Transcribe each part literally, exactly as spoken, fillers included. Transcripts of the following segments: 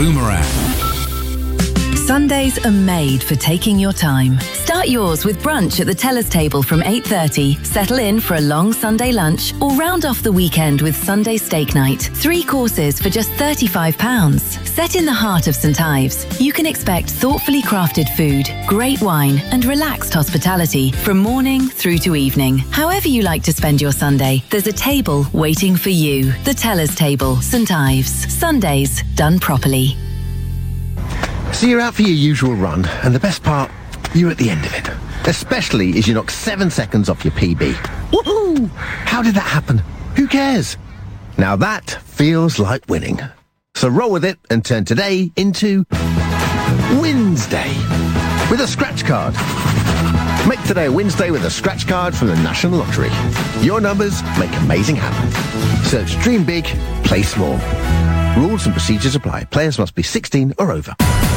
Boomerang. Sundays are made for taking your time. Start yours with brunch at the Teller's Table from eight thirty, settle in for a long Sunday lunch, or round off the weekend with Sunday steak night. Three courses for just thirty-five pounds. Set in the heart of St Ives, you can expect thoughtfully crafted food, great wine, and relaxed hospitality from morning through to evening. However you like to spend your Sunday, there's a table waiting for you. The Teller's Table, St Ives. Sundays done properly. So you're out for your usual run, and the best part, you're at the end of it. Especially as you knock seven seconds off your P B. Woohoo! How did that happen? Who cares? Now that feels like winning. So roll with it and turn today into Wednesday with a scratch card. Make today a Wednesday with a scratch card from the National Lottery. Your numbers make amazing happen. Search Dream Big, Play Small. Rules and procedures apply. Players must be sixteen or over.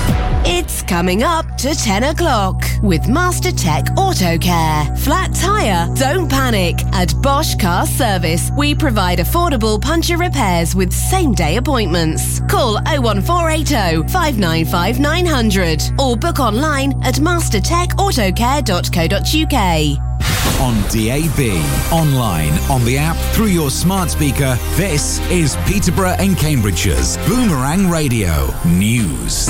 It's coming up to ten o'clock with Master Tech Auto Care. Flat tyre? Don't panic. At Bosch Car Service, we provide affordable puncture repairs with same-day appointments. Call oh one four eight oh, five nine five, nine hundred or book online at master tech autocare dot co dot uk. On D A B, online, on the app, through your smart speaker, this is Peterborough and Cambridgeshire's Boomerang Radio News.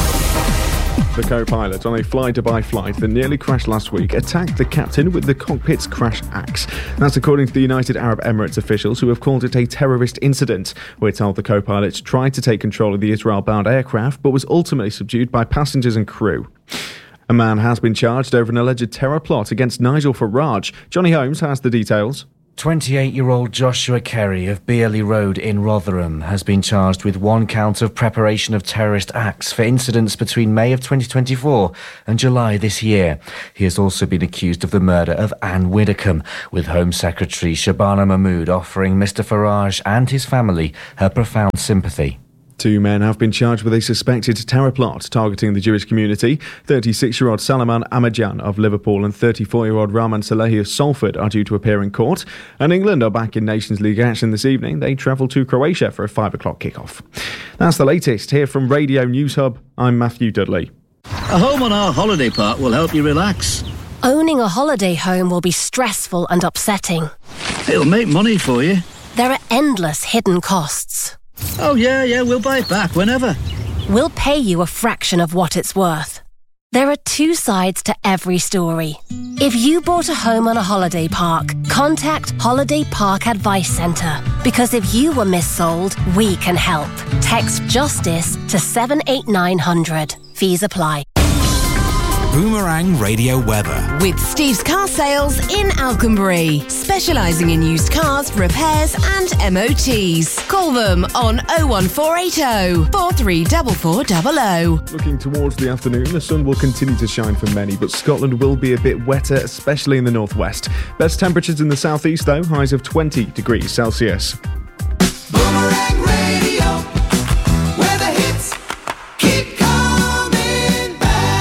The co-pilot on a fly-Dubai flight that nearly crashed last week attacked the captain with the cockpit's crash axe. That's according to the United Arab Emirates officials, who have called it a terrorist incident. We're told the co-pilot tried to take control of the Israel-bound aircraft, but was ultimately subdued by passengers and crew. A man has been charged over an alleged terror plot against Nigel Farage. Johnny Holmes has the details. twenty-eight-year-old Joshua Kerry of Beerley Road in Rotherham has been charged with one count of preparation of terrorist acts for incidents between May of twenty twenty-four and July this year. He has also been accused of the murder of Anne Widdecombe, with Home Secretary Shabana Mahmood offering Mister Farage and his family her profound sympathy. Two men have been charged with a suspected terror plot targeting the Jewish community. thirty-six-year-old Salaman Ahmadjan of Liverpool and thirty-four-year-old Rahman Salehi of Salford are due to appear in court. And England are back in Nations League action this evening. They travel to Croatia for a five o'clock kickoff. That's the latest here from Radio News Hub. I'm Matthew Dudley. A home on our holiday park will help you relax. Owning a holiday home will be stressful and upsetting. It'll make money for you. There are endless hidden costs. Oh, yeah, yeah, we'll buy it back whenever. We'll pay you a fraction of what it's worth. There are two sides to every story. If you bought a home on a holiday park, contact Holiday Park Advice Centre. Because if you were missold, we can help. Text JUSTICE to seven eight nine hundred. Fees apply. Boomerang Radio Weather. With Steve's Car Sales in Alconbury, specialising in used cars, repairs and M O Ts. Call them on oh one four eight oh, four three four four double oh. Looking towards the afternoon, the sun will continue to shine for many, but Scotland will be a bit wetter, especially in the northwest. Best temperatures in the southeast, though, highs of twenty degrees Celsius. Boomerang Radio, where the hits keep coming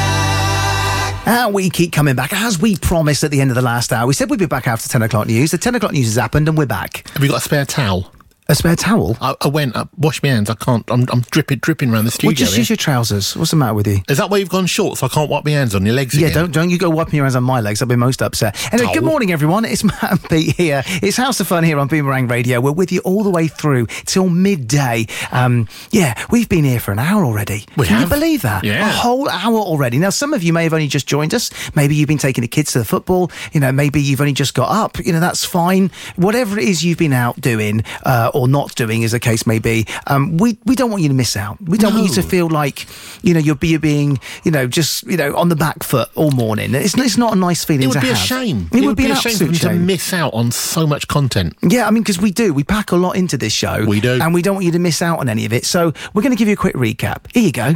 back. And we keep coming back, as we promised at the end of the last hour. We said we'd be back after ten o'clock news. The ten o'clock news has happened and we're back. Have you got a spare towel? A spare towel? I, I went, I washed my hands. I can't, I'm, I'm dripping, dripping around the studio. Well, just here. use your trousers. What's the matter with you? Is that why you've gone short, so I can't wipe my hands on your legs Yeah, again? don't don't you go wiping your hands on my legs. I'll be most upset. Anyway, Towel. Good morning, everyone. It's Matt and Pete here. It's House of Fun here on Boomerang Radio. We're with you all the way through till midday. Um, yeah, we've been here for an hour already. We Can have. you believe that? Yeah. A whole hour already. Now, some of you may have only just joined us. Maybe you've been taking the kids to the football. You know, maybe you've only just got up. You know, that's fine. Whatever it is you've been out doing uh, or not doing, as the case may be, Um, we we don't want you to miss out. We don't No. want you to feel like, you know, you're, be, you're being, you know, just, you know, on the back foot all morning. It's, it's not a nice feeling It would to be have. a shame. It, would be, an a shame for absolute them to shame. miss out on so much content. Yeah, I mean, because we do. We pack a lot into this show. We do. And we don't want you to miss out on any of it. So we're going to give you a quick recap. Here you go.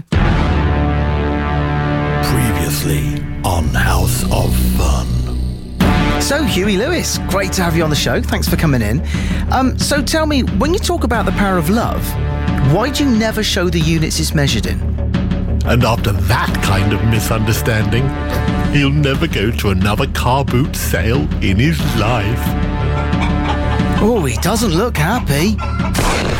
Previously on House of Fun. So, Huey Lewis, great to have you on the show. Thanks for coming in. Um, so tell me, when you talk about the power of love, why do you never show the units it's measured in? And after that kind of misunderstanding, he'll never go to another car boot sale in his life. Oh, he doesn't look happy.